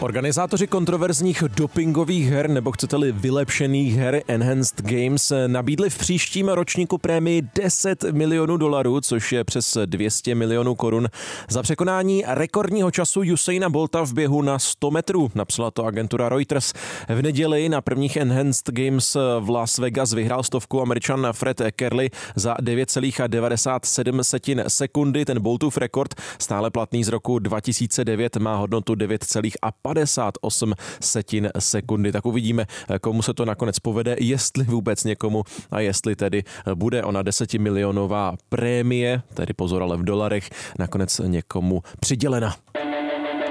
Organizátoři kontroverzních dopingových her, nebo chcete-li vylepšených her Enhanced Games, nabídli v příštím ročníku prémii $10 milionů, což je přes 200 milionů korun, za překonání rekordního času Usaina Bolta v běhu na 100 metrů, napsala to agentura Reuters. V neděli na prvních Enhanced Games v Las Vegas vyhrál stovku Američan Fred Kerley za 9,97 sekundy. Ten Boltův rekord, stále platný z roku 2009, má hodnotu 9,58 sekundy. Tak uvidíme, komu se to nakonec povede, jestli vůbec někomu a jestli tedy bude ona 10 milionová prémie, tedy pozor ale v dolarech, nakonec někomu přidělena.